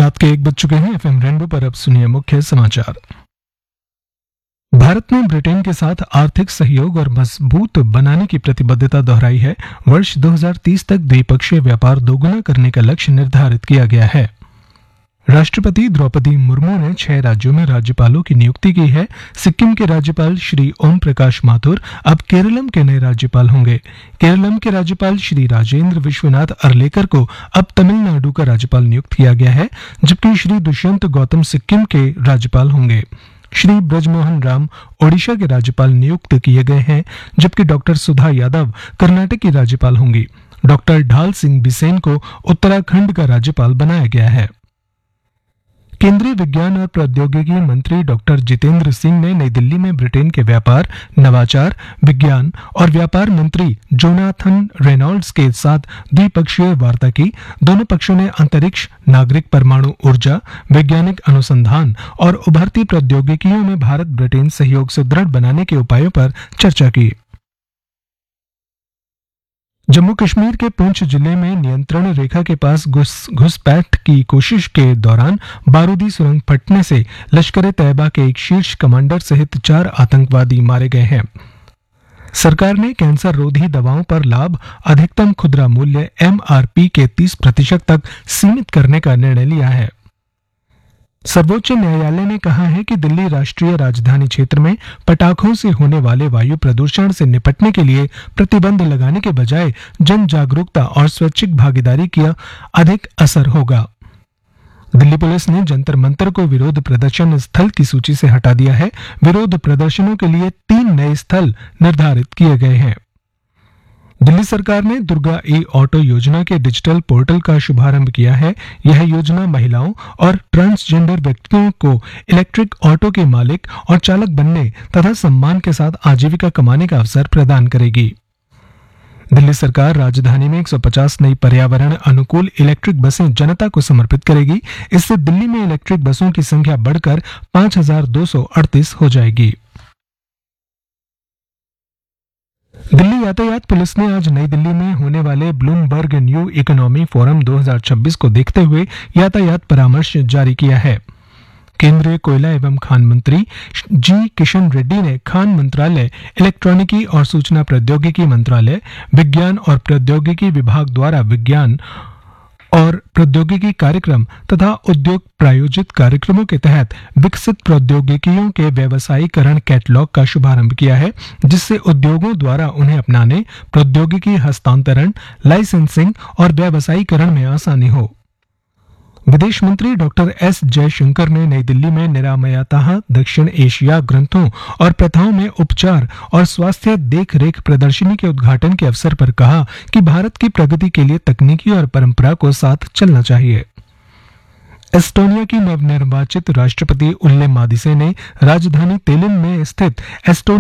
रात के 1 बज चुके हैं। एफएम रेनबो पर अब सुनिए मुख्य समाचार। भारत ने ब्रिटेन के साथ आर्थिक सहयोग और मजबूत बनाने की प्रतिबद्धता दोहराई है। वर्ष 2030 तक द्विपक्षीय व्यापार दोगुना करने का लक्ष्य निर्धारित किया गया है। राष्ट्रपति द्रौपदी मुर्मू ने 6 राज्यों में राज्यपालों की नियुक्ति की है। सिक्किम के राज्यपाल श्री ओम प्रकाश माथुर अब केरलम के नए राज्यपाल होंगे। केरलम के राज्यपाल श्री राजेंद्र विश्वनाथ अर्लेकर को अब तमिलनाडु का राज्यपाल नियुक्त किया गया है, जबकि श्री दुष्यंत गौतम सिक्किम के राज्यपाल होंगे। श्री ब्रजमोहन राम ओडिशा के राज्यपाल नियुक्त किए गए हैं, जबकि डॉक्टर सुधा यादव कर्नाटक की राज्यपाल होंगी। डॉक्टर ढाल सिंह बिसेन को उत्तराखंड का राज्यपाल बनाया गया है। केंद्रीय विज्ञान और प्रौद्योगिकी मंत्री डॉक्टर जितेंद्र सिंह ने नई दिल्ली में ब्रिटेन के व्यापार, नवाचार, विज्ञान और व्यापार मंत्री जोनाथन रेनॉल्ड्स के साथ द्विपक्षीय वार्ता की। दोनों पक्षों ने अंतरिक्ष, नागरिक परमाणु ऊर्जा, वैज्ञानिक अनुसंधान और उभरती प्रौद्योगिकियों में भारत ब्रिटेन सहयोग सुदृढ़ बनाने के उपायों पर चर्चा की। जम्मू कश्मीर के पुंछ जिले में नियंत्रण रेखा के पास घुसपैठ की कोशिश के दौरान बारूदी सुरंग फटने से लश्कर-ए-तैयबा के एक शीर्ष कमांडर सहित 4 आतंकवादी मारे गए हैं। सरकार ने कैंसर रोधी दवाओं पर लाभ अधिकतम खुदरा मूल्य MRP के 30% तक सीमित करने का निर्णय लिया है। सर्वोच्च न्यायालय ने कहा है कि दिल्ली राष्ट्रीय राजधानी क्षेत्र में पटाखों से होने वाले वायु प्रदूषण से निपटने के लिए प्रतिबंध लगाने के बजाय जन जागरूकता और स्वैच्छिक भागीदारी का अधिक असर होगा। दिल्ली पुलिस ने जंतर मंतर को विरोध प्रदर्शन स्थल की सूची से हटा दिया है। विरोध प्रदर्शनों के लिए 3 नए स्थल निर्धारित किए गए हैं। दिल्ली सरकार ने दुर्गा ई-ऑटो योजना के डिजिटल पोर्टल का शुभारंभ किया है। यह योजना महिलाओं और ट्रांसजेंडर व्यक्तियों को इलेक्ट्रिक ऑटो के मालिक और चालक बनने तथा सम्मान के साथ आजीविका कमाने का अवसर प्रदान करेगी। दिल्ली सरकार राजधानी में 150 नई पर्यावरण अनुकूल इलेक्ट्रिक बसें जनता को समर्पित करेगी। इससे दिल्ली में इलेक्ट्रिक बसों की संख्या बढ़कर 5238 हो जाएगी। दिल्ली यातायात पुलिस ने आज नई दिल्ली में होने वाले ब्लूमबर्ग न्यू इकोनॉमी फोरम 2026 को देखते हुए यातायात परामर्श जारी किया है। केंद्रीय कोयला एवं खान मंत्री जी किशन रेड्डी ने खान मंत्रालय, इलेक्ट्रॉनिकी और सूचना प्रौद्योगिकी मंत्रालय, विज्ञान और प्रौद्योगिकी विभाग द्वारा विज्ञान और प्रौद्योगिकी कार्यक्रम तथा उद्योग प्रायोजित कार्यक्रमों के तहत विकसित प्रौद्योगिकियों के व्यवसायीकरण कैटलॉग का शुभारंभ किया है, जिससे उद्योगों द्वारा उन्हें अपनाने, प्रौद्योगिकी हस्तांतरण, लाइसेंसिंग और व्यवसायीकरण में आसानी हो। विदेश मंत्री डॉक्टर एस जयशंकर ने नई दिल्ली में निरामयतः दक्षिण एशिया ग्रंथों और प्रथाओं में उपचार और स्वास्थ्य देख रेख प्रदर्शनी के उद्घाटन के अवसर पर कहा कि भारत की प्रगति के लिए तकनीकी और परंपरा को साथ चलना चाहिए। एस्टोनिया की नवनिर्वाचित राष्ट्रपति उल्ले मादिसे ने राजधानी तेलिन में स्थित एस्टोनिया